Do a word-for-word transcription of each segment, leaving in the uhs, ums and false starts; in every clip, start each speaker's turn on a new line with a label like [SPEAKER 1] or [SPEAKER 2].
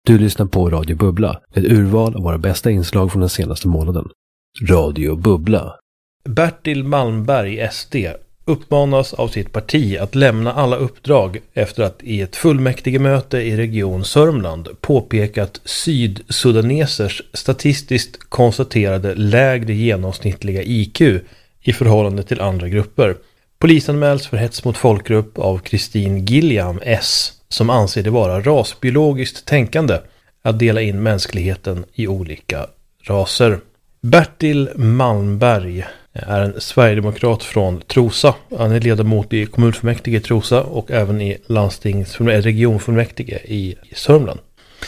[SPEAKER 1] Du lyssnar på Radio Bubbla, ett urval av våra bästa inslag från den senaste månaden. Radio Bubbla.
[SPEAKER 2] Bertil Malmberg, S D, uppmanas av sitt parti att lämna alla uppdrag efter att i ett fullmäktigemöte i region Sörmland påpekat sydsudanesers statistiskt konstaterade lägre genomsnittliga I Q i förhållande till andra grupper. Polisanmäls för hets mot folkgrupp av Christine Gilliam, S, som anser det vara rasbiologiskt tänkande att dela in mänskligheten i olika raser. Bertil Malmberg är en sverigedemokrat från Trosa. Han är ledamot i kommunfullmäktige i Trosa och även i landstings- regionfullmäktige i Sörmland.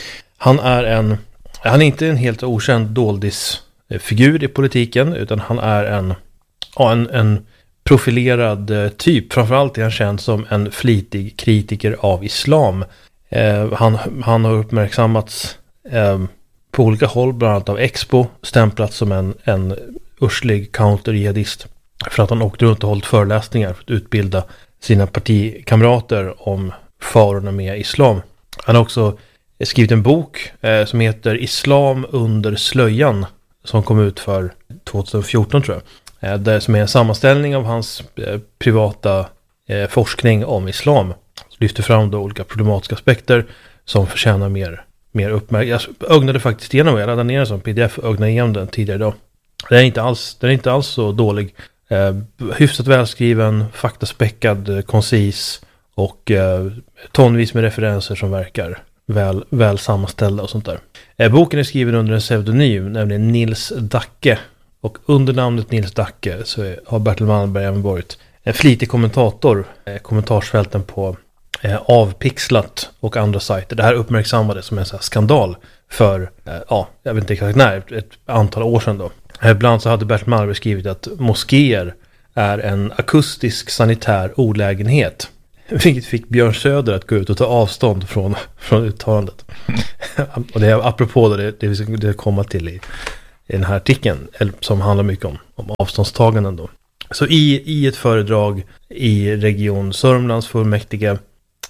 [SPEAKER 2] Han är en han är inte en helt okänd doldisfigur i politiken, utan han är en ja, en, en profilerad typ. Framförallt är han känd som en flitig kritiker av islam. Eh, han, han har uppmärksammats eh, på olika håll, bland annat av Expo, stämplats som en, en urslig counter-jihadist för att han åkte runt och hållit föreläsningar för att utbilda sina partikamrater om farorna med islam. Han har också skrivit en bok eh, som heter Islam under slöjan, som kom ut för tjugohundrafjorton tror jag. Det som är en sammanställning av hans eh, privata eh, forskning om islam. Lyfter fram då olika problematiska aspekter som förtjänar mer, mer uppmärksamhet. Jag ögnade faktiskt igenom, jag laddade ner en sån P D F och ögnade igenom den tidigare idag. Den är inte alls, den är inte alls så dålig. Eh, hyfsat välskriven, faktaspäckad, koncis och eh, tonvis med referenser som verkar väl, väl sammanställda och sånt där. Eh, boken är skriven under en pseudonym, nämligen Nils Dacke. Och under namnet Nils Dacke så är, har Bertil Malmberg även varit en flitig kommentator, eh, kommentarsfälten på eh, Avpixlat och andra sajter. Det här uppmärksammades som en sån här skandal för, eh, ja, jag vet inte exakt när, ett, ett antal år sedan då. Eh, ibland så hade Bertil Malmberg skrivit att moskéer är en akustisk sanitär olägenhet. Vilket fick Björn Söder att gå ut och ta avstånd från, från uttalandet. Och det är apropå det, det vi ska komma till i i den här artikeln, som handlar mycket om, om avståndstaganden då. Så i, i ett föredrag i region Sörmlands fullmäktige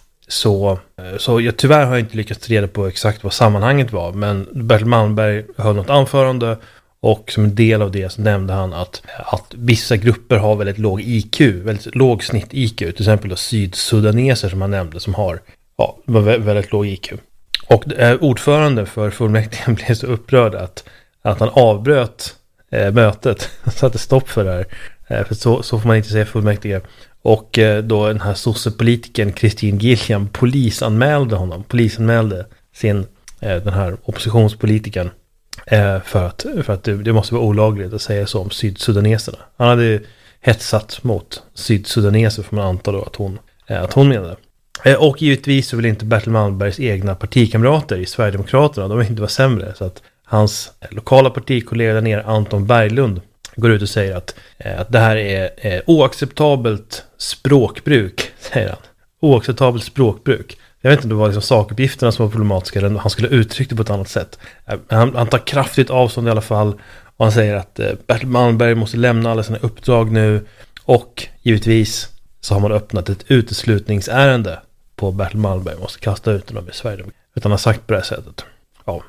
[SPEAKER 2] så, så jag, tyvärr har jag inte lyckats reda på exakt vad sammanhanget var, men Bertil Malmberg höll något anförande och som en del av det så nämnde han att, att vissa grupper har väldigt låg I Q, väldigt låg snitt I Q, till exempel då sydsudaneser som han nämnde som har ja, väldigt låg I Q. Och eh, ordförande för fullmäktige blev så upprörd att att han avbröt eh, mötet, satte stopp för det här. Eh, för så, så får man inte säga fullmäktige. Och eh, då den här sossepolitiken Christine Gilliam polisanmälde honom. Polisanmälde sin, eh, den här oppositionspolitiken eh, för att, för att det, det måste vara olagligt att säga så om sydsudaneserna. Han hade hetsat mot sydsudaneser, får man anta då att hon, eh, att hon menade. Eh, och givetvis så vill inte Bertil Malmbergs egna partikamrater i Sverigedemokraterna, de vill inte vara sämre, så att hans lokala partikollega där nere, Anton Berglund, går ut och säger att, eh, att det här är eh, oacceptabelt språkbruk, säger han. Oacceptabelt språkbruk. Jag vet inte om det var liksom sakuppgifterna som var problematiska eller han skulle uttrycka det på ett annat sätt. Eh, han, han tar kraftigt avstånd i alla fall och han säger att eh, Bertil Malmberg måste lämna alla sina uppdrag nu och givetvis så har man öppnat ett uteslutningsärende på Bertil Malmberg, måste kasta ut honom i Sverige. Utan han har sagt på det här sättet. Ja.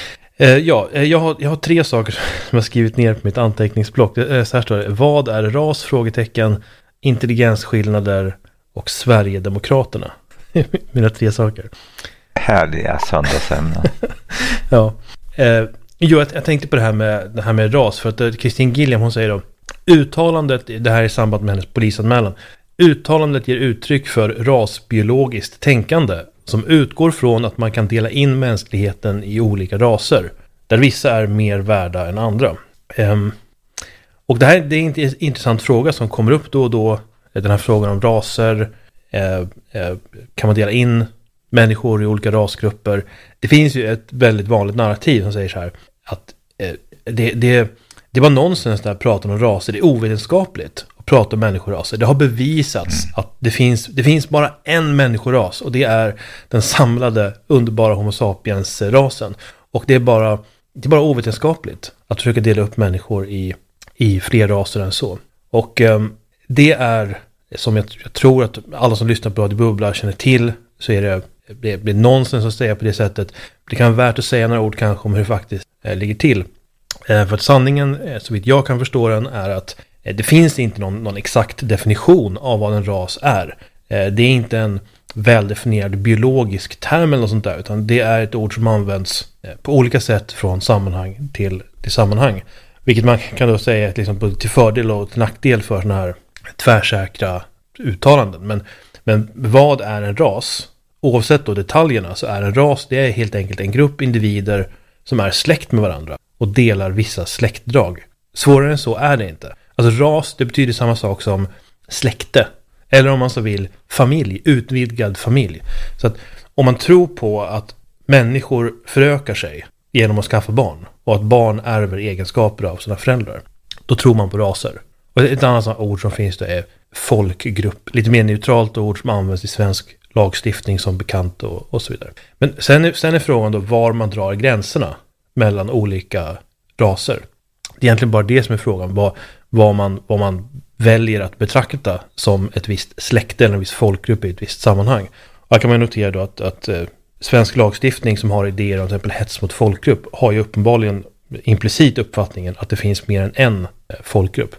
[SPEAKER 2] Eh, ja, jag har, jag har tre saker som jag har skrivit ner på mitt anteckningsblock. Det är, så här står det. Vad är ras? Frågetecken, intelligensskillnader och Sverigedemokraterna. Mina tre saker.
[SPEAKER 3] Härliga söndagsämnen.
[SPEAKER 2] Ja. Eh, jo, jag, jag tänkte på det här med, det här med ras. För att Christine Gilliam, hon säger då, uttalandet, det här är i samband med hennes polisanmälan. Uttalandet ger uttryck för rasbiologiskt tänkande som utgår från att man kan dela in mänskligheten i olika raser, där vissa är mer värda än andra. Um, och det här det är en intressant fråga som kommer upp då och då, den här frågan om raser. Uh, uh, kan man dela in människor i olika rasgrupper? Det finns ju ett väldigt vanligt narrativ som säger så här, att uh, det, det, det var nonsens där att prata om raser, det är ovetenskapligt att prata om människoraser. Det har bevisats att det finns, det finns bara en människoras och det är den samlade underbara Homo sapiens-rasen. Och det är bara, det är bara ovetenskapligt att försöka dela upp människor i, i fler raser än så. Och um, det är, som jag, jag tror att alla som lyssnar på Radio Bubbla känner till, så är det det blir nonsens att säga på det sättet. Det kan vara värt att säga några ord kanske om hur det faktiskt eh, ligger till. Eh, för att sanningen, eh, så vitt jag kan förstå den, är att eh, det finns inte någon, någon exakt definition av vad en ras är. Eh, det är inte en väldefinierad biologisk term eller något sånt där, utan det är ett ord som används eh, på olika sätt från sammanhang till, till sammanhang. Vilket man kan då säga är liksom till fördel och till nackdel för sådana här tvärsäkra uttalanden. Men, men vad är en ras? Oavsett då detaljerna så är en ras, det är helt enkelt en grupp individer som är släkt med varandra och delar vissa släktdrag. Svårare än så är det inte. Alltså ras, det betyder samma sak som släkte. Eller om man så vill, familj, utvidgad familj. Så att om man tror på att människor förökar sig genom att skaffa barn och att barn ärver egenskaper av sina föräldrar, då tror man på raser. Och ett annat ord som finns då är folkgrupp. Lite mer neutralt ord som används i svensk lagstiftning som bekant och, och så vidare. Men sen är, sen är frågan då var man drar gränserna mellan olika raser. Det är egentligen bara det som är frågan. Vad, vad, man, vad man väljer att betrakta som ett visst släkte eller en viss folkgrupp i ett visst sammanhang. Och här kan man notera då att, att eh, svensk lagstiftning som har idéer om till exempel hets mot folkgrupp har ju uppenbarligen implicit uppfattningen att det finns mer än en eh, folkgrupp.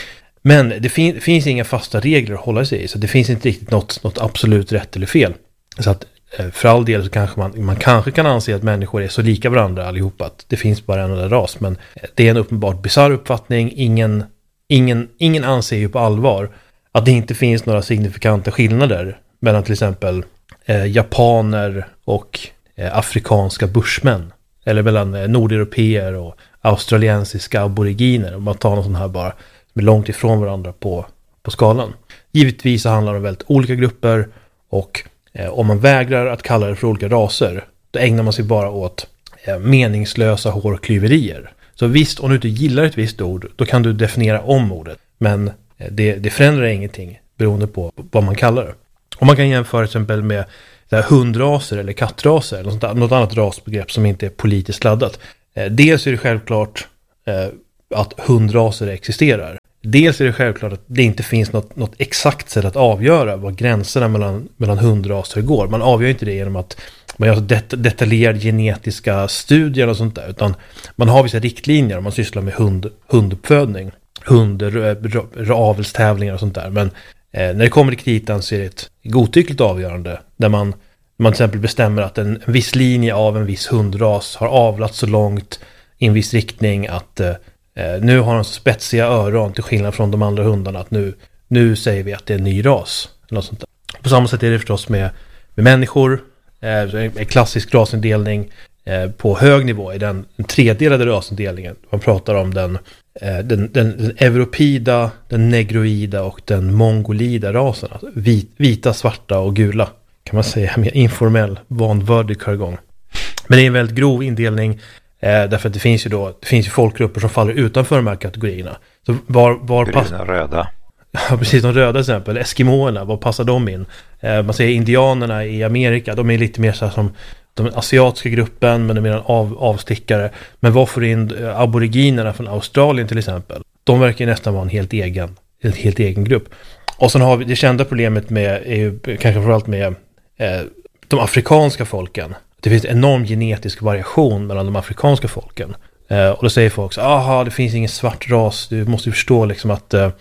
[SPEAKER 2] Men det fin- finns inga fasta regler att hålla sig i, så det finns inte riktigt något, något absolut rätt eller fel. Så att eh, för all del så kanske man, man kanske kan anse att människor är så lika varandra allihopa att det finns bara en enda ras, men eh, det är en uppenbart bizarr uppfattning. Ingen, ingen, ingen anser ju på allvar att det inte finns några signifikanta skillnader mellan till exempel eh, japaner och eh, afrikanska bushmän, eller mellan eh, nordeuropeer och australiensiska aboriginer, om man tar någon sån här bara som är långt ifrån varandra på, på skalan. Givetvis så handlar det om väldigt olika grupper, och eh, om man vägrar att kalla det för olika raser, då ägnar man sig bara åt eh, meningslösa hårklyverier. Så visst, om du inte gillar ett visst ord, då kan du definiera om ordet, men eh, det, det förändrar ingenting beroende på vad man kallar det. Om man kan jämföra till exempel med där, hundraser eller kattraser eller något, något annat rasbegrepp som inte är politiskt laddat. Eh, dels är det självklart eh, att hundraser existerar. Dels är det självklart att det inte finns något, något exakt sätt att avgöra vad gränserna mellan, mellan hundraser går. Man avgör inte det genom att man gör det, detaljerade genetiska studier och sånt där, utan man har vissa riktlinjer om man sysslar med hund, hunduppfödning, hund, avelstävlingar och sånt där. Men eh, när det kommer till kritan så är det ett godtyckligt avgörande där man, man till exempel bestämmer att en, en viss linje av en viss hundras har avlat så långt i en viss riktning att eh, nu har de så spetsiga öron till skillnad från de andra hundarna att nu, nu säger vi att det är en ny ras. Eller något sånt där. På samma sätt är det förstås med, med människor. Eh, en klassisk rasindelning eh, på hög nivå är den, den tredelade rasindelningen. Man pratar om den, eh, den, den, den europida, den negroida och den mongolida rasen. Alltså vit, vita, svarta och gula kan man säga med informell, vanvördig jargong. Men det är en väldigt grov indelning. Eh, därför att det finns ju då det finns ju folkgrupper som faller utanför de här kategorierna. Så var, var
[SPEAKER 3] Gröna,
[SPEAKER 2] pass-
[SPEAKER 3] röda.
[SPEAKER 2] Ja, precis, de röda till exempel. Eskimoerna, var passar de in? Eh, man säger indianerna i Amerika, de är lite mer så här som de asiatiska gruppen, men de är en av, avstickare. Men vad får in eh, aboriginerna från Australien till exempel? De verkar nästan vara en helt egen, en helt egen grupp. Och sen har vi det kända problemet med, är ju kanske framförallt med eh, de afrikanska folken. Det finns en enorm genetisk variation mellan de afrikanska folken. Eh, och då säger folk så, aha, det finns ingen svart ras. Du måste ju förstå liksom att eh,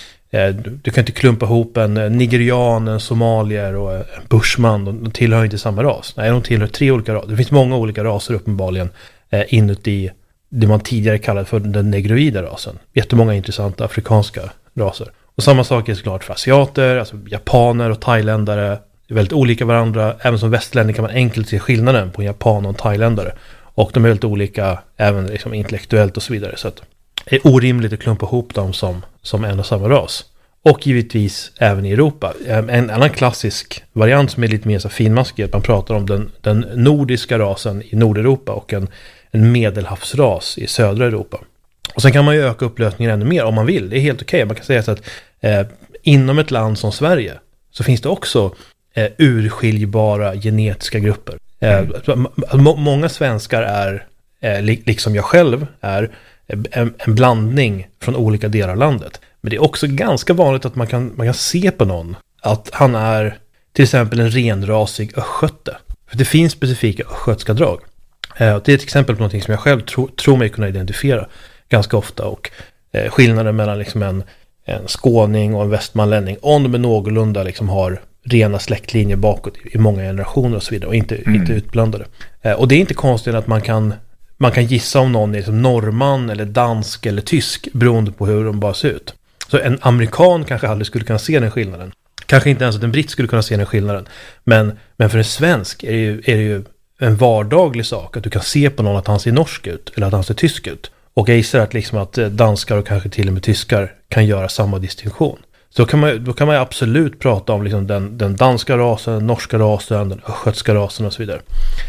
[SPEAKER 2] du, du kan inte klumpa ihop en nigerian, en somalier och en bushman. De, de tillhör inte samma ras. Nej, de tillhör tre olika raser. Det finns många olika raser uppenbarligen eh, inuti det man tidigare kallade för den negroida rasen. Jättemånga intressanta afrikanska raser. Och samma sak är såklart för asiater, alltså japaner och thailändare. Det är väldigt olika varandra. Även som västlänning kan man enkelt se skillnaden på en japan och en thailändare. Och de är väldigt olika även liksom intellektuellt och så vidare. Så att det är orimligt att klumpa ihop dem som, som en och samma ras. Och givetvis även i Europa. En annan klassisk variant som är lite mer så finmaskig är att man pratar om den, den nordiska rasen i Nordeuropa och en, en medelhavsras i södra Europa. Och sen kan man ju öka upplösningen ännu mer om man vill. Det är helt okej. Man kan säga så att eh, inom ett land som Sverige så finns det också Eh, urskiljbara genetiska grupper. Eh, m- må- många svenskar är, eh, li- liksom jag själv, är eh, en, en blandning från olika delar av landet. Men det är också ganska vanligt att man kan, man kan se på någon att han är till exempel en renrasig östgöte. För det finns specifika östgötska drag. Eh, det är ett exempel på någonting som jag själv tro, tror mig kunna identifiera ganska ofta. Och eh, skillnaden mellan liksom en, en skåning och en västmanlänning, om de är någorlunda liksom har rena släktlinjer bakåt i, i många generationer och så vidare, och inte, mm. inte utblandade. Eh, och det är inte konstigt att man kan, man kan gissa om någon är liksom norrman eller dansk eller tysk beroende på hur de bara ser ut. Så en amerikan kanske aldrig skulle kunna se den skillnaden. Kanske inte ens att en britt skulle kunna se den skillnaden. Men, men för en svensk är det, ju, är det ju en vardaglig sak att du kan se på någon att han ser norsk ut eller att han ser tysk ut. Och jag gissar att, liksom att danskar och kanske till och med tyskar kan göra samma distinktion. Så då kan man, då kan man absolut prata om liksom den, den danska rasen, den norska rasen, den östgötska rasen och så vidare.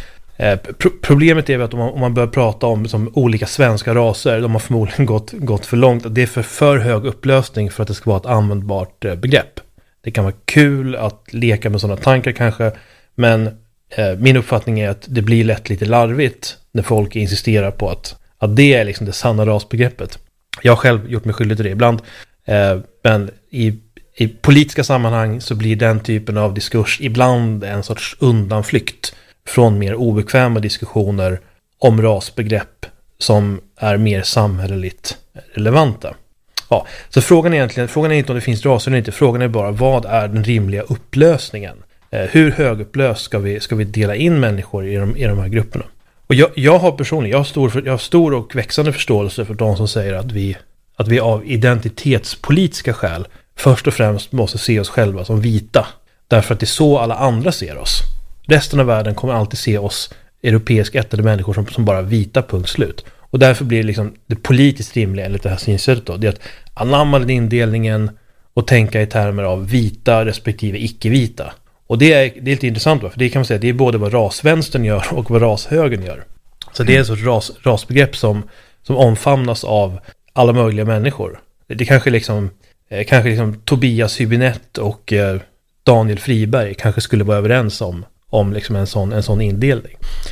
[SPEAKER 2] Eh, pro- problemet är att om man, om man börjar prata om liksom olika svenska raser, de har förmodligen gått, gått för långt. Det är för, för hög upplösning för att det ska vara ett användbart eh, begrepp. Det kan vara kul att leka med sådana tankar kanske, men eh, min uppfattning är att det blir lätt lite larvigt när folk insisterar på att, att det är liksom det sanna rasbegreppet. Jag har själv gjort mig skyldig till det ibland, eh, men i, i politiska sammanhang så blir den typen av diskurs ibland en sorts undanflykt från mer obekväma diskussioner om rasbegrepp som är mer samhälleligt relevanta. Ja, så frågan är egentligen, frågan är inte om det finns raser eller inte, frågan är bara vad är den rimliga upplösningen? Eh, hur högupplöst ska vi, ska vi dela in människor i de, i de här grupperna? Och jag, jag har personligen, jag har, stor, jag har stor och växande förståelse för de som säger att vi, att vi av identitetspolitiska skäl först och främst måste se oss själva som vita. Därför att det är så alla andra ser oss. Resten av världen kommer alltid se oss europeisk ättade människor som, som bara vita, punkt slut. Och därför blir det liksom det politiskt rimliga enligt det här synsättet då, det är att anamma den indelningen och tänka i termer av vita respektive icke-vita. Och det är, det är lite intressant va? För det kan man säga, det är både vad rasvänstern gör och vad rashögern gör. Så det är ett sorts ras, rasbegrepp som, som omfamnas av alla möjliga människor. Det kanske liksom, eh, kanske liksom Tobias Hübinette och eh, Daniel Friberg kanske skulle vara överens om, om liksom en, sån, en sån indelning.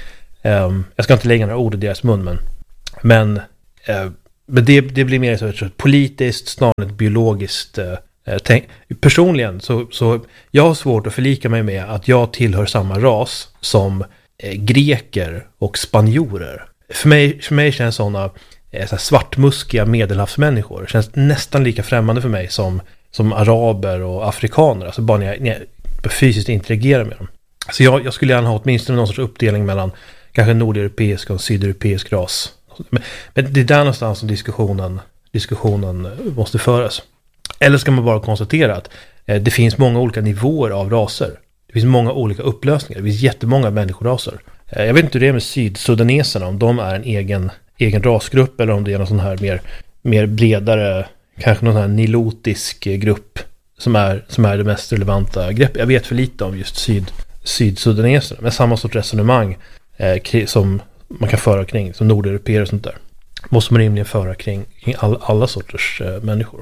[SPEAKER 2] Um, jag ska inte lägga några ord i deras mun, men Men, eh, men det, det blir mer så ett politiskt snarare ett biologiskt eh, tänk. Personligen så, så jag har svårt att förlika mig med att jag tillhör samma ras som eh, greker och spanjorer. För mig, för mig känns sådana eh, så svartmuskiga medelhavsmänniskor känns nästan lika främmande för mig som, som araber och afrikaner. Alltså bara när jag, när jag fysiskt interagerar med dem. Så jag, jag skulle gärna ha åtminstone någon sorts uppdelning mellan kanske nordeuropeisk och sydeuropeisk ras. Men, men det är där någonstans som diskussionen, diskussionen måste föras. Eller ska man bara konstatera att eh, det finns många olika nivåer av raser. Det finns många olika upplösningar. Det finns jättemånga människoraser. Eh, jag vet inte hur det är med sydsudaneserna, om de är en egen, egen rasgrupp eller om det är någon sån här mer, mer bredare, kanske någon här nilotisk grupp som är, som är det mest relevanta greppet. Jag vet för lite om just syd, sydsudaneserna, men samma sorts resonemang eh, som man kan föra kring, som nordeuropeer och sånt där, måste man rimligen föra kring, kring all, alla sorters eh, människor.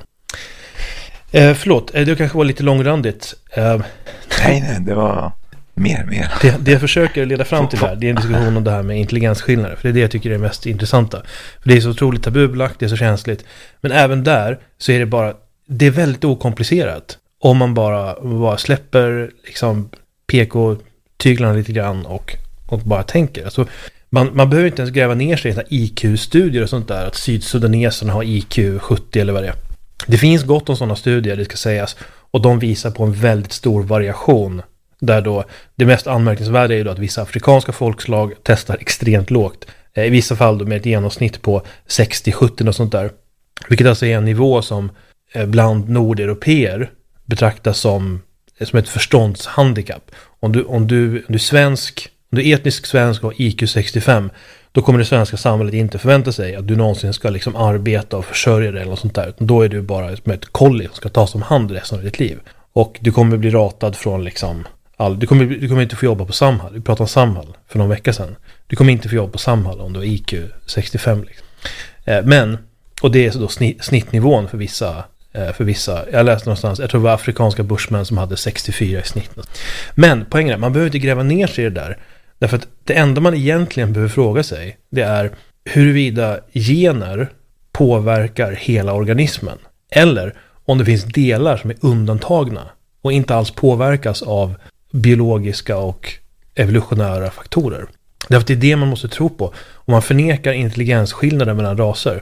[SPEAKER 2] Eh, förlåt, eh, det kanske var lite långrandigt. Eh,
[SPEAKER 3] nej, nej, det var mer, mer.
[SPEAKER 2] Det, det jag försöker leda fram till här, det är en diskussion om det här med intelligensskillnader, för det är det jag tycker är mest intressanta. För det är så otroligt tabubelagt, det är så känsligt. Men även där så är det bara, det är väldigt okomplicerat. Om man bara, bara släpper liksom P K-tyglarna lite grann och, och bara tänker. Alltså, Man, man behöver inte ens gräva ner sig i I Q-studier och sånt där, att sydsudaneserna har I Q sjuttio eller vad det är. Det finns gott om sådana studier, det ska sägas, och de visar på en väldigt stor variation, där då det mest anmärkningsvärda är ju då att vissa afrikanska folkslag testar extremt lågt. I vissa fall då med ett genomsnitt på sextio sjuttio och sånt där. Vilket alltså är en nivå som bland nordeuropeer betraktas som, som ett förståndshandikapp. Om du, om du, om du är svensk, om du är etnisk svensk och har I Q sextiofem, då kommer det svenska samhället inte förvänta sig att du någonsin ska liksom arbeta och försörja dig eller något sånt där. Då är du bara som ett kolli som ska tas om hand resten av ditt liv. Och du kommer bli ratad från liksom all, du, kommer, du kommer inte få jobba på Samhall. Vi pratade om Samhall för någon vecka sedan. Du kommer inte få jobba på Samhall om du har I Q sextiofem. Liksom. Eh, men, och det är så då snitt, snittnivån för vissa, eh, för vissa, jag läste någonstans, jag tror det var afrikanska bushmän som hade sextiofyra i snitt. Men poängen är, man behöver inte gräva ner sig i det där. Därför att det enda man egentligen behöver fråga sig, det är huruvida gener påverkar hela organismen. Eller om det finns delar som är undantagna och inte alls påverkas av biologiska och evolutionära faktorer. Därför att det är det man måste tro på. Om man förnekar intelligensskillnader mellan raser.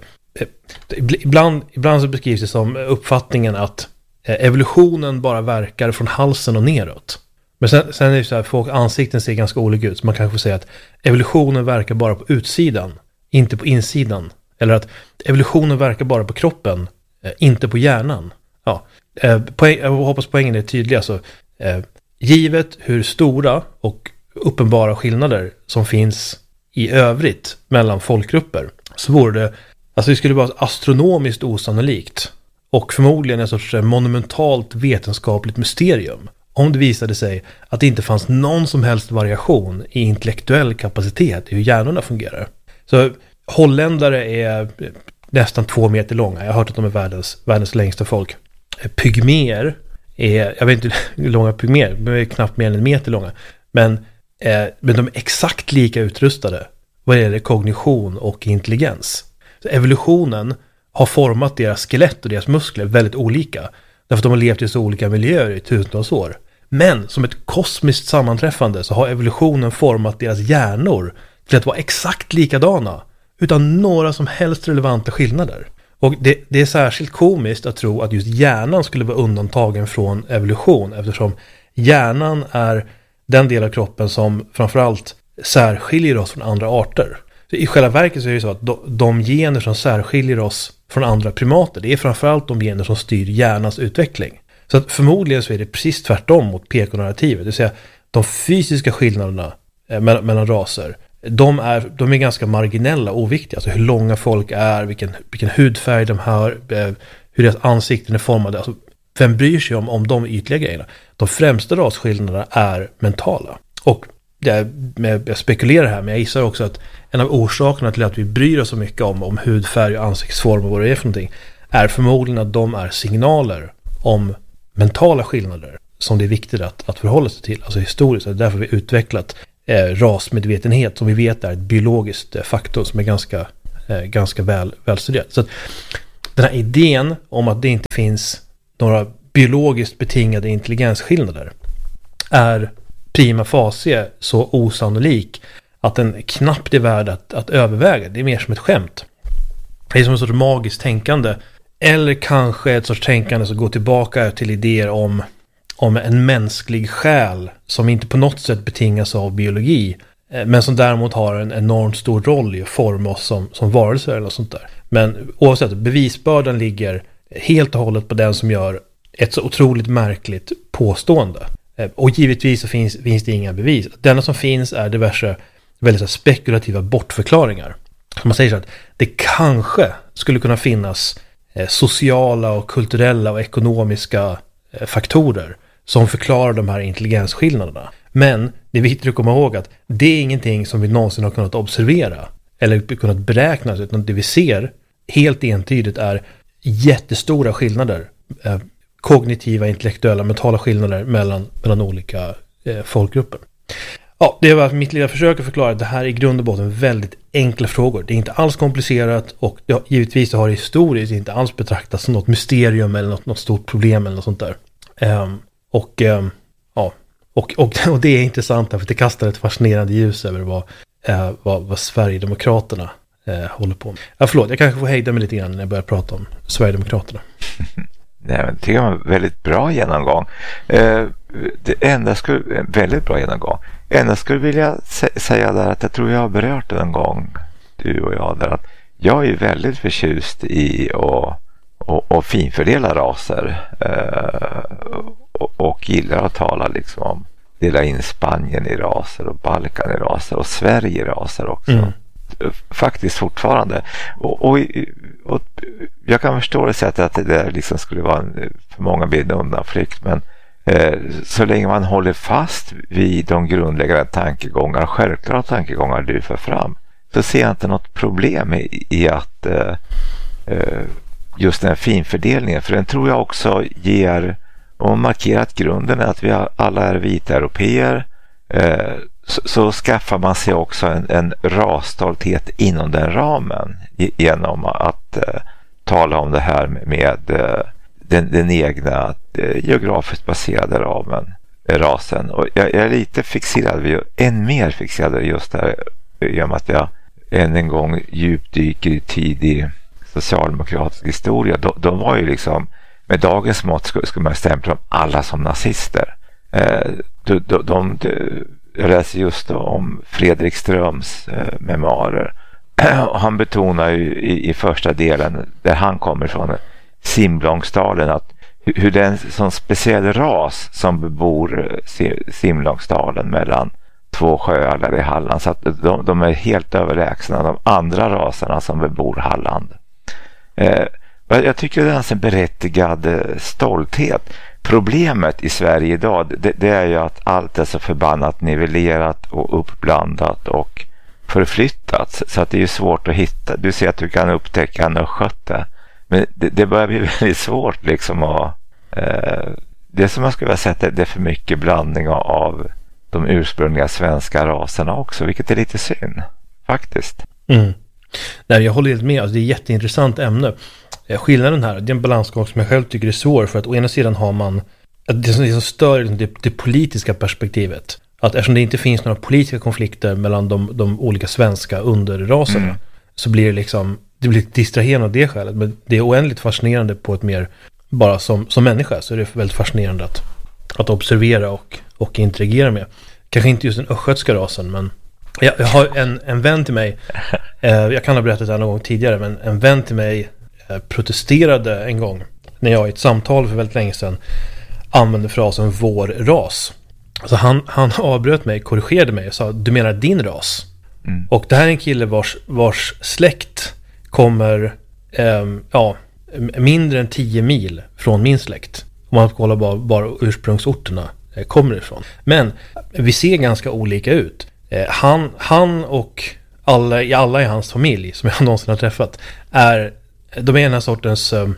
[SPEAKER 2] Ibland, ibland så beskrivs det som uppfattningen att evolutionen bara verkar från halsen och neråt. Men sen, sen är det så här, folk ansikten ser ganska olika ut. Så man kanske får säga att evolutionen verkar bara på utsidan, inte på insidan. Eller att evolutionen verkar bara på kroppen, inte på hjärnan. Ja, poäng, jag hoppas poängen är tydlig. Alltså, givet hur stora och uppenbara skillnader som finns i övrigt mellan folkgrupper, så vore det, alltså det skulle vara astronomiskt osannolikt och förmodligen en sorts monumentalt vetenskapligt mysterium om det visade sig att det inte fanns någon som helst variation i intellektuell kapacitet i hur hjärnorna fungerar. Så holländare är nästan två meter långa. Jag har hört att de är världens, världens längsta folk. Pygmer är, jag vet inte hur långa pygmer, de är knappt mer än en meter långa. Men, eh, men de är exakt lika utrustade vad det gäller kognition och intelligens. Så evolutionen har format deras skelett och deras muskler väldigt olika. Därför att de har levt i så olika miljöer i tusentals år. Men som ett kosmiskt sammanträffande så har evolutionen format deras hjärnor till att vara exakt likadana utan några som helst relevanta skillnader. Och det, det är särskilt komiskt att tro att just hjärnan skulle vara undantagen från evolution, eftersom hjärnan är den del av kroppen som framförallt särskiljer oss från andra arter. Så i själva verket så är det så att de, de gener som särskiljer oss från andra primater, det är framförallt de gener som styr hjärnans utveckling. Så att förmodligen så är det precis tvärtom mot P K-narrativet, det vill säga de fysiska skillnaderna eh, mellan, mellan raser, de är, de är ganska marginella och oviktiga. Alltså hur långa folk är, vilken, vilken hudfärg de har, eh, hur deras ansikten är formade. Alltså, vem bryr sig om, om de ytliga grejerna? De främsta rasskillnaderna är mentala. Och jag, jag spekulerar här, men jag gissar också att en av orsakerna till att vi bryr oss så mycket om, om hudfärg och ansiktsform och vad det är för någonting, är förmodligen att de är signaler om mentala skillnader som det är viktigt att, att förhålla sig till. Alltså historiskt, det är därför vi har utvecklat eh, rasmedvetenhet som vi vet är ett biologiskt eh, faktor som är ganska, eh, ganska väl, välstuderat. Så att den här idén om att det inte finns några biologiskt betingade intelligensskillnader är prima facie så osannolik att den knappt är värd att, att överväga. Det är mer som ett skämt. Det är som ett sorts magiskt tänkande. Eller kanske ett sorts tänkande som går tillbaka till idéer om, om en mänsklig själ som inte på något sätt betingas av biologi, men som däremot har en enormt stor roll i att forma oss som, som varelser eller något sånt där. Men oavsett, bevisbördan ligger helt och hållet på den som gör ett så otroligt märkligt påstående. Och givetvis så finns, finns det inga bevis. Denna som finns är diverse väldigt spekulativa bortförklaringar. Man säger så att det kanske skulle kunna finnas eh, sociala och kulturella och ekonomiska eh, faktorer som förklarar de här intelligensskillnaderna. Men det är viktigt att komma ihåg att det är ingenting som vi någonsin har kunnat observera eller kunnat beräkna, utan det vi ser helt entydigt är jättestora skillnader, eh, kognitiva, intellektuella, mentala skillnader mellan, mellan olika eh, folkgrupper. Ja, det var mitt lilla försök att förklara att det här är i grund och botten väldigt enkla frågor. Det är inte alls komplicerat och ja, givetvis har det historiskt inte alls betraktats som något mysterium eller något, något stort problem eller något sånt där. Um, och, um, ja, och, och, och det är intressant för det kastar ett fascinerande ljus över vad, uh, vad, vad Sverigedemokraterna uh, håller på med. Ja, förlåt, jag kanske får hejda mig lite grann när jag börjar prata om Sverigedemokraterna.
[SPEAKER 3] Nej, men det var en väldigt bra genomgång. Uh, det enda skulle, en väldigt bra genomgång. Enda skulle vilja sä- säga där att jag tror jag har berört det en gång, du och jag, där att jag är väldigt förtjust i att och, och finfördela raser uh, och, och gillar att tala liksom om dela in Spanien i raser och Balkan i raser och Sverige i raser också. Mm. Faktiskt fortfarande. Och, och, och jag kan förstå det sättet att det där liksom skulle vara en, för många blir en undanflykt, men eh, så länge man håller fast vid de grundläggande tankegångar, självklara tankegångar du för fram, så ser jag inte något problem i, i att eh, just den här finfördelningen, för den tror jag också ger och markerat grunden är att vi alla är vita europeer. eh, Så, så skaffar man sig också en, en rasstolthet inom den ramen genom att eh, tala om det här med, med eh, den, den egna eh, geografiskt baserade ramen. rasen. Och jag, jag är lite fixerad vid, än mer fixerad vid just det här, i och med att jag än en gång djupdyker i tidig socialdemokratisk historia. De, de var ju liksom, med dagens mått skulle, skulle man stämpla dem alla som nazister. Eh, de, de, de, de, jag läser just om Fredrik Ströms eh, memoarer. Och han betonar ju i, i första delen, där han kommer från, Simlångsdalen, att hur, hur den som speciell ras som bebor Simlångsdalen mellan två sjöar där i Halland, så att de, de är helt överlägsna de andra raserna som bebor Halland. Eh, jag tycker det är en berättigad eh, stolthet. Problemet i Sverige idag, det, det är ju att allt är så förbannat nivellerat och uppblandat och förflyttat, så att det är ju svårt att hitta. Du ser att du kan upptäcka en östgöte, men det, det börjar bli väldigt svårt liksom att, eh, det som jag skulle vilja säga, det är för mycket blandning av de ursprungliga svenska raserna också, vilket är lite synd faktiskt.
[SPEAKER 2] Mm. Nej, jag håller helt med, alltså, det är ett jätteintressant ämne. Skillnaden här, det är en balansgång som jag själv tycker är svår, för att å ena sidan har man det som, det som stör det, det politiska perspektivet, att eftersom det inte finns några politiska konflikter mellan de, de olika svenska underraserna, mm. så blir det liksom, det blir distraherande av det skälet, men det är oändligt fascinerande på ett mer, bara som, som människa så är det väldigt fascinerande att, att observera och, och interagera med. Kanske inte just den östgötska rasen, men jag, jag har en, en vän till mig, eh, jag kan ha berättat det här någon gång tidigare, men en vän till mig eh, protesterade en gång när jag i ett samtal för väldigt länge sedan använde frasen vår ras. Så han, han avbröt mig, korrigerade mig och sa, du menar din ras? Mm. Och det här är en kille vars, vars släkt kommer eh, ja, mindre än tio mil från min släkt. Om man kollar bara, bara ursprungsorterna eh, kommer ifrån. Men vi ser ganska olika ut. Eh, han, han och alla, alla i hans familj som jag någonsin har träffat är, de är den här sortens eh,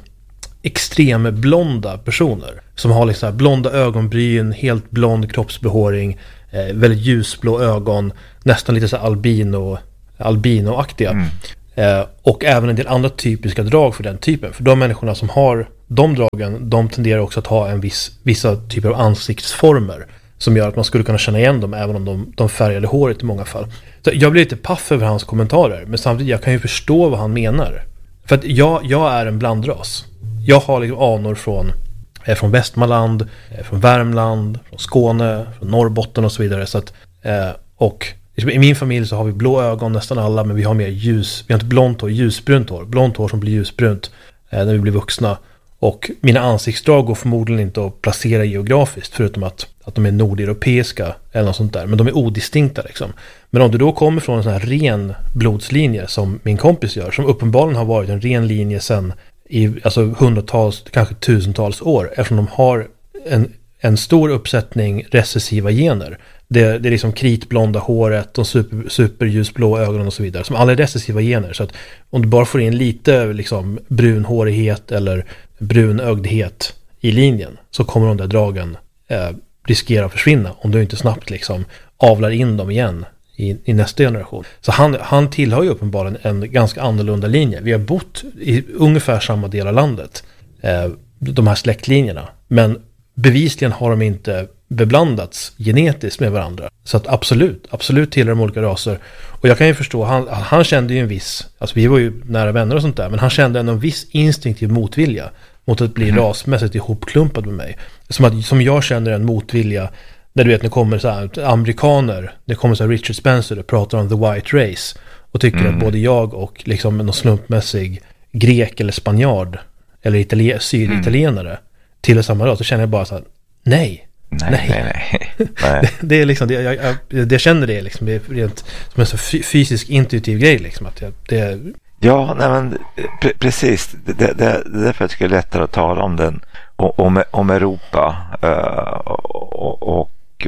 [SPEAKER 2] extremblonda personer som har liksom blonda ögonbryn, helt blond kroppsbehåring, eh, väldigt ljusblå ögon, nästan lite så albino albinoaktiga. Mm. Eh, och även en del andra typiska drag för den typen. För de människorna som har de dragen, de tenderar också att ha en viss, vissa typer av ansiktsformer som gör att man skulle kunna känna igen dem även om de, de färgade håret i många fall. Så jag blir lite paff över hans kommentarer, men samtidigt jag kan ju förstå vad han menar. För att jag, jag är en blandras. Jag har liksom anor från, eh, från Västmanland, eh, från Värmland, från Skåne, från Norrbotten och så vidare. Så att, eh, och liksom, i min familj så har vi blå ögon nästan alla, men vi har mer ljus. Vi har inte blont hår, ljusbrunt hår. Blont hår som blir ljusbrunt eh, när vi blir vuxna. Och mina ansiktsdrag går förmodligen inte att placera geografiskt, förutom att, att de är nordeuropeiska eller något sånt där. Men de är odistinkta liksom. Men om du då kommer från en sån här ren blodslinje som min kompis gör, som uppenbarligen har varit en ren linje sedan i alltså hundratals, kanske tusentals år, eftersom de har en, en stor uppsättning recessiva gener. Det, det är liksom kritblonda håret, de super, superljusblå ögonen och så vidare, som alla är recessiva gener. Så att om du bara får in lite liksom brunhårighet eller brunögdhet i linjen, så kommer de där dragen eh, riskera att försvinna om du inte snabbt liksom avlar in dem igen i, i nästa generation. Så han, han tillhör ju uppenbarligen en ganska annorlunda linje. Vi har bott i ungefär samma del av landet, eh, de här släktlinjerna, men bevisligen har de inte beblandats genetiskt med varandra. Så att absolut, absolut tillhör de olika raser. Och jag kan ju förstå, han, han kände ju en viss, alltså vi var ju nära vänner och sånt där, men han kände en viss instinktiv motvilja mot att bli mm. rasmässigt ihopklumpad med mig. Som, att, som jag känner en motvilja när du vet, när det kommer så här amerikaner, det kommer så här Richard Spencer och pratar om the white race och tycker mm. att både jag och liksom någon slumpmässig grek eller spanjard eller itali- syditalienare mm. tillhör samma ras, så känner jag bara så här, nej.
[SPEAKER 3] Nej, nej, nej. nej.
[SPEAKER 2] det, det är liksom, det, jag, jag, jag känner det liksom, det är rent som en så fysisk, intuitiv grej liksom, att jag, det...
[SPEAKER 3] Ja, nej men pre- precis, det, det, det är därför att det är lättare att tala om den, om, om Europa uh, och, och,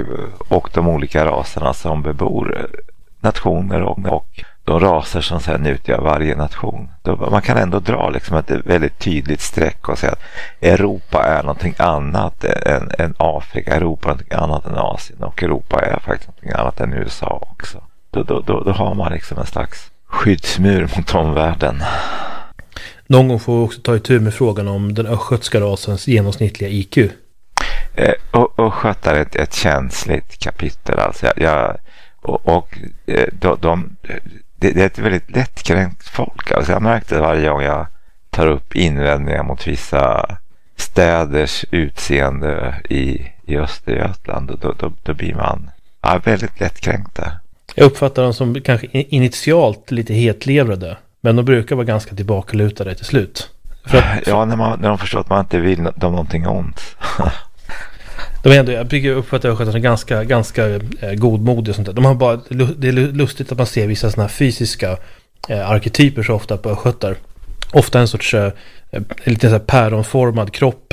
[SPEAKER 3] och de olika raserna som bebor nationer och, och de raser som sedan utgör varje nation. Då, man kan ändå dra liksom ett väldigt tydligt streck och säga att Europa är någonting annat än, än Afrika, Europa är någonting annat än Asien och Europa är faktiskt någonting annat än U S A också. Då, då, då, då har man liksom en slags skyddsmur mot omvärlden.
[SPEAKER 2] Någon gång får vi också ta itu med frågan om den östgötska rasens genomsnittliga I Q.
[SPEAKER 3] Eh, och, och sköta ett, ett känsligt kapitel. Alltså jag, jag, och och de, de, det, det är ett väldigt lättkränkt folk. Alltså jag märkte varje gång jag tar upp invändningar mot vissa städers utseende i, i Östergötland. Då, då, då blir man ja, väldigt lättkränkta.
[SPEAKER 2] Jag uppfattar dem som kanske initialt lite hetlevrade. Men de brukar vara ganska tillbakalutade till slut. För att,
[SPEAKER 3] ja, när, man, när de förstår att man inte vill dem någonting ont.
[SPEAKER 2] De är ändå, jag brukar uppfatta att de är ganska, ganska eh, godmodiga och sånt där. De har bara, det är lustigt att man ser vissa såna här fysiska eh, arketyper så ofta på östgötar. Ofta en sorts eh, lite så här päronformad kropp,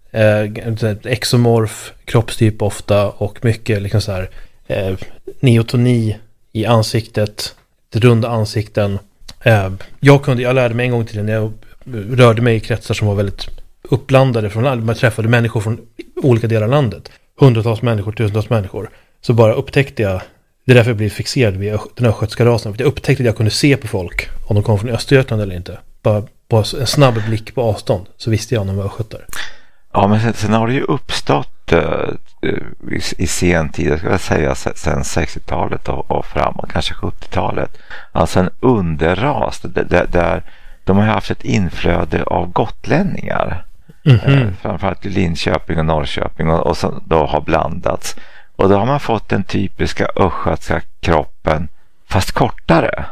[SPEAKER 2] eh, exomorf kroppstyp ofta, och mycket liksom så här eh, neotoni i ansiktet, det runda ansikten. Eh, jag kunde, jag lärde mig en gång till när jag rörde mig i kretsar som var väldigt uppblandade från landet. Man träffade människor från olika delar av landet. Hundratals människor, tusentals människor. Så bara upptäckte jag, det är därför jag blev fixerad vid den östgötska rasen. Jag upptäckte att jag kunde se på folk om de kom från Östergötland eller inte. Bara på en snabb blick på avstånd så visste jag om de var östgötar.
[SPEAKER 3] Ja, men sen, sen har det ju uppstått uh, i, i sen tid, jag skulle säga sen sextiotalet och, och framåt, kanske sjuttiotalet. Alltså en underras där, där de har haft ett inflöde av gotlänningar. Mm-hmm. Eh, framförallt i Linköping och Norrköping och, och som då har blandats. Och då har man fått den typiska östgötska kroppen fast kortare.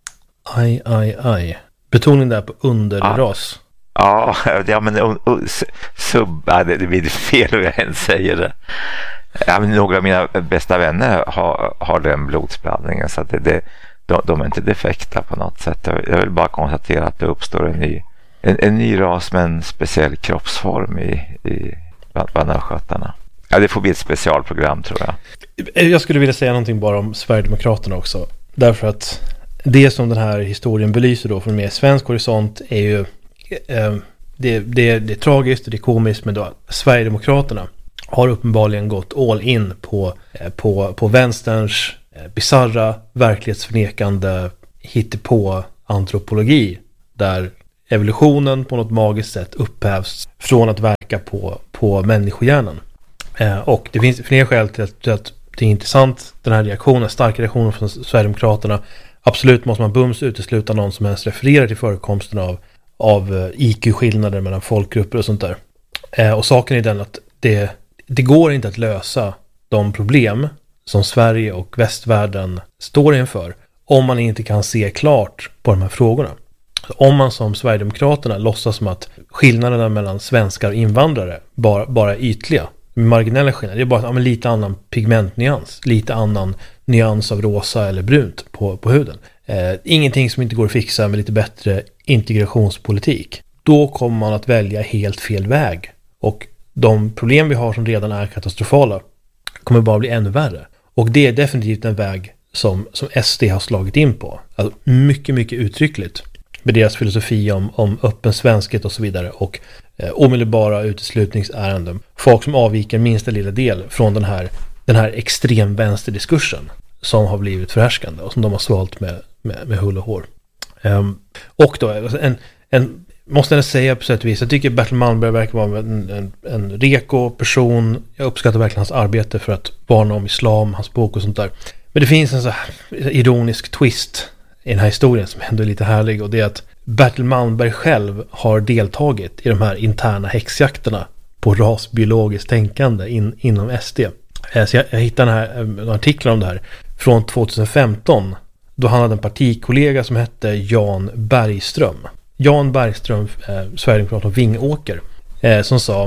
[SPEAKER 2] Aj, aj, aj. Betoning där på underras.
[SPEAKER 3] Ja, ja men uh, uh, sub, ja, det, det blir fel hur jag än säger det. Ja, men några av mina bästa vänner har, har den blodsblandningen, så att det, det, de, de är inte defekta på något sätt. Jag, jag vill bara konstatera att det uppstår en ny, en, en ny ras med en speciell kroppsform i, i bland, bland östgötarna. Ja, det får bli ett specialprogram, tror jag.
[SPEAKER 2] Jag skulle vilja säga någonting bara om Sverigedemokraterna också. Därför att det som den här historien belyser då från mer svensk horisont är ju eh, det, det, det är tragiskt och det är komiskt, men då Sverigedemokraterna har uppenbarligen gått all in på, eh, på, på vänsterns eh, bizarra, verklighetsförnekande hittepå antropologi, där evolutionen på något magiskt sätt upphävs från att verka på, på människohjärnan. Eh, och det finns flera skäl till att, till att det är intressant, den här reaktionen, starka reaktionen från Sverigedemokraterna. Absolut måste man bums utesluta någon som ens refererar till förekomsten av, av I Q-skillnader mellan folkgrupper och sånt där. Eh, och saken är den att det, det går inte att lösa de problem som Sverige och västvärlden står inför om man inte kan se klart på de här frågorna. Om man som Sverigedemokraterna låtsas som att skillnaderna mellan svenskar och invandrare bara, bara är ytliga, marginella skillnader, det är bara ja, men lite annan pigmentnyans, lite annan nyans av rosa eller brunt på, på huden. Eh, ingenting som inte går att fixa med lite bättre integrationspolitik. Då kommer man att välja helt fel väg. Och de problem vi har som redan är katastrofala kommer bara bli ännu värre. Och det är definitivt en väg som, som S D har slagit in på. Alltså mycket, mycket uttryckligt. Med deras filosofi om, om öppen svenskhet och så vidare. Och eh, omedelbara uteslutningsärenden. Folk som avviker minsta lilla del från den här, den här extremvänsterdiskursen som har blivit förhärskande och som de har svalt med, med, med hull och hår. Um, och då, en, en, måste jag säga på sätt och vis, jag tycker Bertil Malmberg verkar vara en, en, en reko person. Jag uppskattar verkligen hans arbete för att varna om islam, hans bok och sånt där. Men det finns en så här ironisk twist i den här historien som ändå är lite härlig, och det är att Bertil Malmberg själv har deltagit i de här interna häxjakterna på rasbiologiskt tänkande in, inom S D. Så jag, jag hittade den här, en artikel om det här från tjugohundrafemton, då han hade en partikollega som hette Jan Bergström. Jan Bergström, eh, Sverigedemokrat från Vingåker, eh, som sa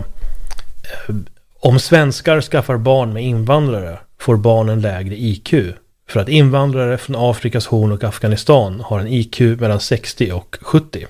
[SPEAKER 2] eh, om svenskar skaffar barn med invandrare får barnen lägre I Q. För att invandrare från Afrikas horn och Afghanistan har en I Q mellan sextio och sjuttio.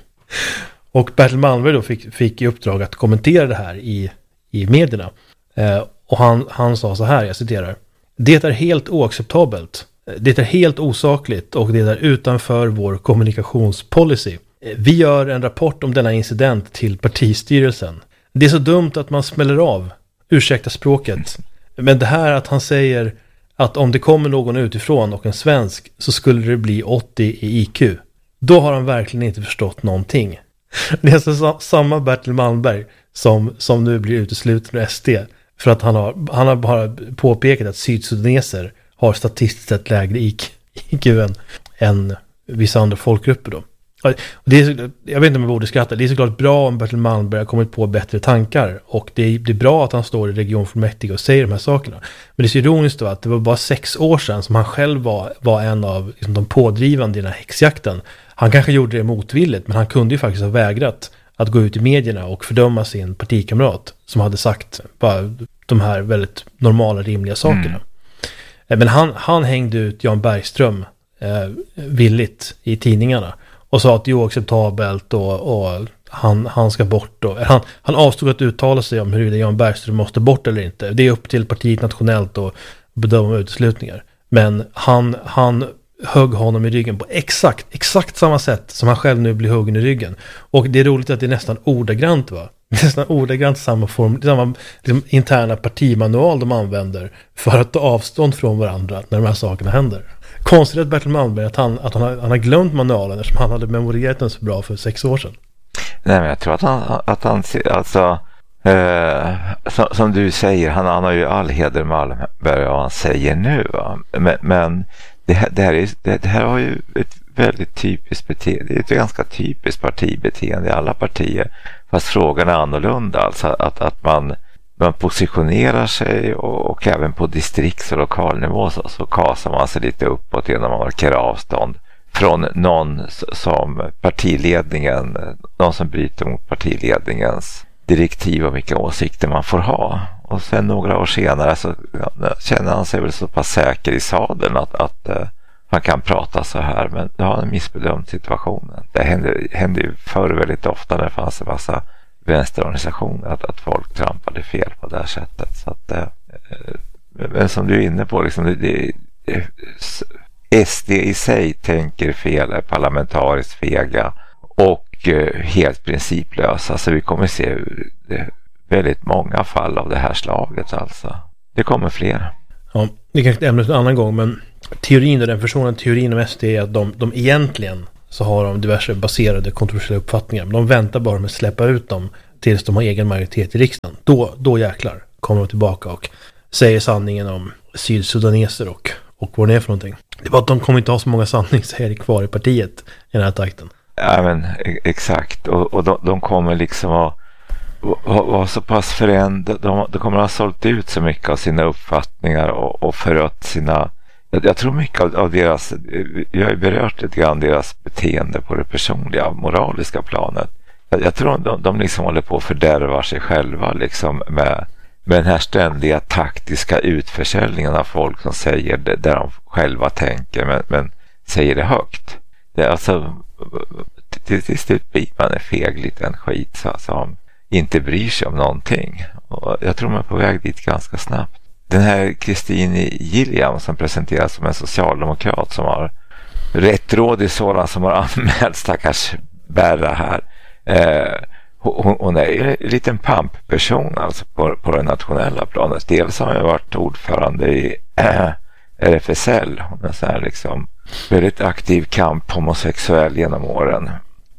[SPEAKER 2] Och Bertil Malmberg då fick, fick i uppdrag att kommentera det här i, i medierna. Eh, och han, han sa så här, jag citerar: det är helt oacceptabelt. Det är helt osakligt och det är utanför vår kommunikationspolicy. Vi gör en rapport om denna incident till partistyrelsen. Det är så dumt att man smäller av. Ursäkta språket. Men det här att han säger att om det kommer någon utifrån och en svensk så skulle det bli åttio i I Q. Då har han verkligen inte förstått någonting. Det är alltså samma Bertil Malmberg som, som nu blir utesluten ur S D För att han har, han har bara påpekat att sydsudaneser har statistiskt sett lägre I Q än, än vissa andra folkgrupper då. Det är, jag vet inte om jag borde skratta. Det är såklart bra om Bertil Malmberg har kommit på bättre tankar. Och det är, det är bra att han står i regionfullmäktige och säger de här sakerna. Men det är så ironiskt då att det var bara sex år sedan som han själv var, var en av liksom, de pådrivande i den här häxjakten. Han kanske gjorde det motvilligt, men han kunde ju faktiskt ha vägrat att gå ut i medierna och fördöma sin partikamrat som hade sagt bara de här väldigt normala, rimliga sakerna. Mm. Men han, han hängde ut Jan Bergström eh, villigt i tidningarna och sa att det är oacceptabelt och, och han, han ska bort. Och, han, han avstod att uttala sig om huruvida Jan Bergström måste bort eller inte. Det är upp till partiet nationellt att bedöma uteslutningar. Men han, han högg honom i ryggen på exakt, exakt samma sätt som han själv nu blir huggen i ryggen. Och det är roligt att det är nästan ordagrant, va? Nästan ordagrant samma form, samma liksom, interna partimanual de använder för att ta avstånd från varandra när de här sakerna händer. Konstigt att Bertil Malmberg att han, att han, har, han har glömt manualen eftersom han hade memorerat den så bra för sex år sedan.
[SPEAKER 3] Nej, men jag tror att han, att han alltså eh, som, som du säger, han, han har ju all heder Malmberg vad han säger nu, va? Men, men det, här, det, här är, det, det här har ju ett väldigt typiskt beteende, det är ett ganska typiskt partibeteende i alla partier, fast frågan är annorlunda, alltså att, att man, man positionerar sig och, och även på distrikts- och lokalnivå så, så kasar man sig lite uppåt genom att markera avstånd från någon som partiledningen, någon som bryter mot partiledningens direktiv om vilka åsikter man får ha. Och sen några år senare så ja, känner han sig väl så pass säker i sadeln att, att uh, man kan prata så här, men då har han missbedömt situationen. Det hände, hände ju förr väldigt ofta när det fanns en massa vänsterorganisationer att, att folk trampade fel på det här sättet. Så att, uh, men som du är inne på, liksom, det, det, det, S D i sig tänker fel, är parlamentariskt fega och uh, helt principlösa. Så vi kommer se det, väldigt många fall av det här slaget alltså. Det kommer fler.
[SPEAKER 2] Ja, det kanske är ämnet en annan gång, men teorin och den personen, teorin om S D är att de, de egentligen så har de diverse baserade kontroversiella uppfattningar, men de väntar bara med att släppa ut dem tills de har egen majoritet i riksdagen. Då, då jäklar kommer de tillbaka och säger sanningen om sydsudaneser och, och vad det är för någonting. Det var att de kommer inte ha så många sanningssägare kvar i partiet i den här takten.
[SPEAKER 3] Ja, men exakt. Och, och de, de kommer liksom att var så pass förändrade, de, de kommer att ha sålt ut så mycket av sina uppfattningar och, och förött sina, jag, jag tror mycket av, av deras, jag har ju berört lite grann deras beteende på det personliga, moraliska planet. Jag, jag tror de, de liksom håller på att fördärva sig själva liksom med, med den här ständiga taktiska utförsäljningen av folk som säger det där de själva tänker men, men säger det högt. Det är alltså till, till slut blir man en feg liten skit så, som inte bryr sig om någonting. Och jag tror man är på väg dit ganska snabbt. Den här Christine Gilliam som presenteras som en socialdemokrat som har rättrådig sådan som har anmält stackars Berra här. Eh, hon, hon är en liten pampperson alltså på, på det nationella planet. Dels har hon varit ordförande i äh, R F S L. Hon är så här liksom väldigt aktiv kamp homosexuell genom åren.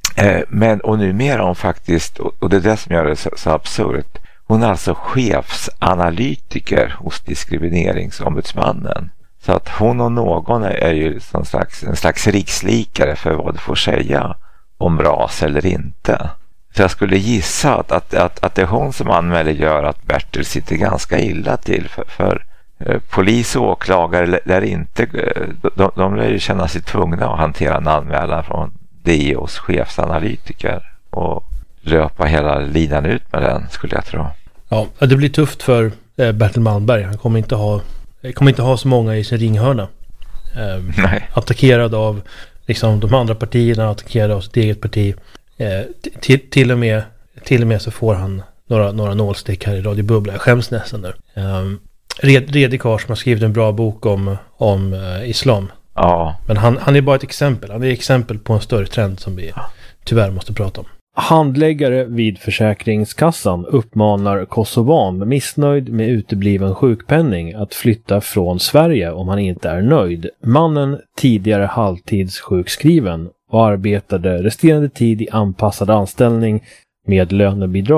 [SPEAKER 3] Men, och numera hon faktiskt, och det är det som gör det så, så absurt, hon är alltså chefsanalytiker hos diskrimineringsombudsmannen. Så att hon och någon är, är ju som slags, en slags rikslikare för vad du får säga om ras eller inte. Så jag skulle gissa att, att, att, att det är hon som anmäler gör att Bertil sitter ganska illa till för, för eh, polis och åklagare lär inte, de, de lär ju känna sig tvungna att hantera en anmälan från D O:s chefsanalytiker och löpa hela linan ut med den, skulle jag tro.
[SPEAKER 2] Ja, det blir tufft för eh, Bertil Malmberg. Han kommer inte ha kommer inte ha så många i sin ringhörna. Eh,
[SPEAKER 3] Nej.
[SPEAKER 2] Attackerad av liksom, de andra partierna, attackerad av sitt eget parti. Eh, till, till, och med, till och med så får han några, några nålstick här i Radio Bubbla. Jag skäms nästan nu. Eh, Red, Redi Kars som har skrivit en bra bok om, om eh, islam.
[SPEAKER 3] Ja.
[SPEAKER 2] Men han, han är bara ett exempel. Han är ett exempel på en större trend som vi tyvärr måste prata om. Handläggare vid Försäkringskassan uppmanar kosovan missnöjd med utebliven sjukpenning att flytta från Sverige om han inte är nöjd. Mannen, tidigare halvtidssjukskriven och arbetade resterande tid i anpassad anställning med lönebidrag,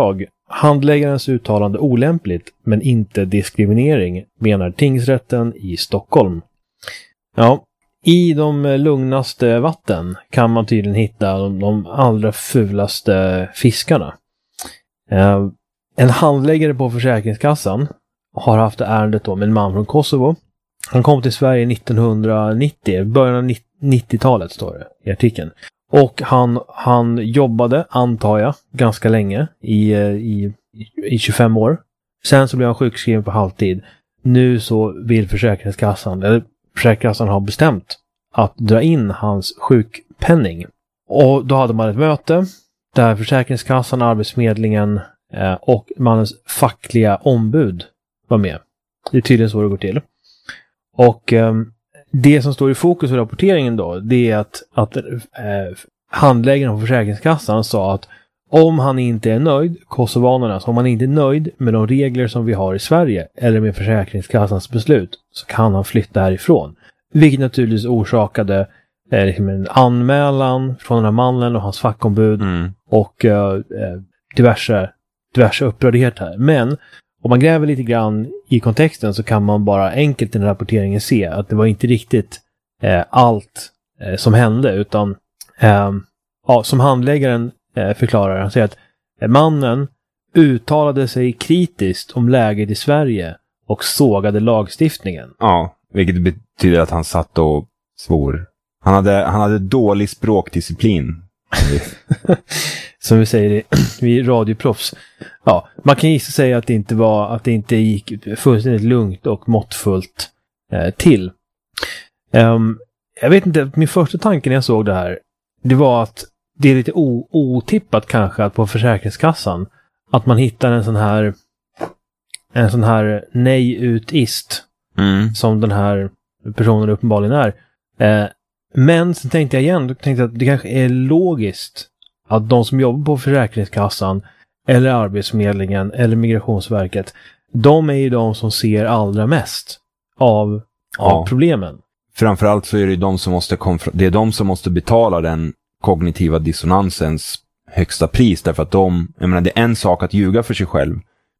[SPEAKER 2] handläggarens uttalande olämpligt men inte diskriminering, menar tingsrätten i Stockholm. Ja, i de lugnaste vatten kan man tydligen hitta de, de allra fulaste fiskarna. Eh, en handläggare på Försäkringskassan har haft ärendet då med en man från Kosovo. Han kom till Sverige nittonhundranittio, början av nittiotalet står det i artikeln. Och han, han jobbade, antar jag, ganska länge, i, i, i tjugofem år. Sen så blev han sjukskriven på halvtid. Nu så vill Försäkringskassan, eller Försäkringskassan har bestämt att dra in hans sjukpenning. Och då hade man ett möte där Försäkringskassan, Arbetsförmedlingen eh, och mannens fackliga ombud var med. Det är tydligen så det går till. Och eh, det som står i fokus för rapporteringen då, det är att, att eh, handläggaren på Försäkringskassan sa att om han inte är nöjd, kosovanerna, så om han inte är nöjd med de regler som vi har i Sverige eller med Försäkringskassans beslut, så kan han flytta härifrån. Vilket naturligtvis orsakade eh, liksom en anmälan från den här mannen och hans fackombud mm. och eh, diverse, diverse upprördhet här. Men om man gräver lite grann i kontexten så kan man bara enkelt i den rapporteringen se att det var inte riktigt eh, allt eh, som hände, utan eh, ja, som handläggaren eh, förklarar, han säger att eh, mannen uttalade sig kritiskt om läget i Sverige och sågade lagstiftningen.
[SPEAKER 4] Ja, vilket betyder att han satt och svor. Han hade, han hade dålig språkdisciplin.
[SPEAKER 2] Som vi säger, vi är radioproffs. Ja, man kan gissa säga att det inte var, att det inte gick fullständigt lugnt och måttfullt eh, till. Um, jag vet inte, min första tanke när jag såg det här, det var att det är lite o- otippat kanske att på Försäkringskassan att man hittar en sån här en sån här nej-utist mm. som den här personen uppenbarligen är. Eh, men så tänkte jag igen, då tänkte jag att det kanske är logiskt att de som jobbar på Försäkringskassan eller Arbetsförmedlingen eller Migrationsverket, de är ju de som ser allra mest av, ja. av problemen.
[SPEAKER 4] Framförallt så är det de som måste konfr- det är de som måste betala den kognitiva dissonansens högsta pris, därför att de, jag menar, det är en sak att ljuga för sig själv